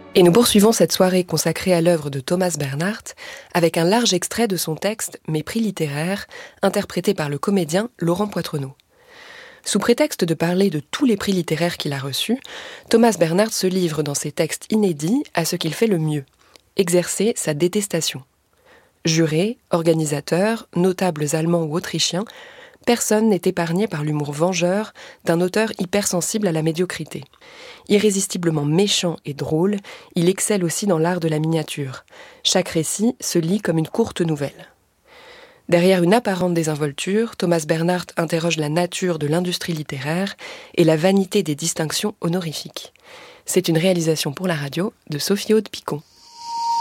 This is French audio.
Et nous poursuivons cette soirée consacrée à l'œuvre de Thomas Bernhardt avec un large extrait de son texte « Mépris littéraire » interprété par le comédien Laurent Poitrenaud. Sous prétexte de parler de tous les prix littéraires qu'il a reçus, Thomas Bernhardt se livre dans ses textes inédits à ce qu'il fait le mieux, exercer sa détestation. Jurés, organisateurs, notables allemands ou autrichiens, personne n'est épargné par l'humour vengeur d'un auteur hypersensible à la médiocrité. Irrésistiblement méchant et drôle, il excelle aussi dans l'art de la miniature. Chaque récit se lit comme une courte nouvelle. Derrière une apparente désinvolture, Thomas Bernhardt interroge la nature de l'industrie littéraire et la vanité des distinctions honorifiques. C'est une réalisation pour la radio de Sophie Aude-Picon.